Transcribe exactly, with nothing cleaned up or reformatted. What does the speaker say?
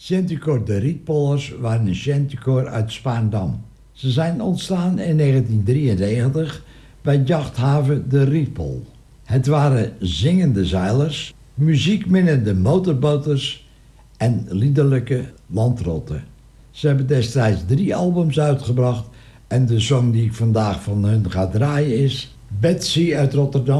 Chanticoor De Rietpolders waren een chanticoor uit Spaandam. Ze zijn ontstaan in negentien drieënnegentig bij jachthaven De Rietpol. Het waren zingende zeilers, muziekminnende motorboters en liederlijke landrotten. Ze hebben destijds drie albums uitgebracht en de song die ik vandaag van hun ga draaien is Betsy uit Rotterdam.